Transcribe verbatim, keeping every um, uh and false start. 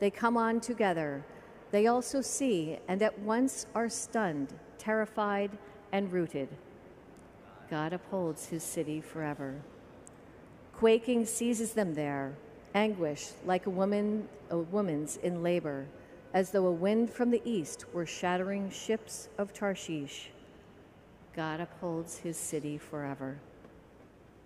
They come on together. They also see and at once are stunned, terrified, and rooted. God upholds his city forever. Quaking seizes them there, anguish like a woman, a woman's in labor, as though a wind from the east were shattering ships of Tarshish. God upholds his city forever.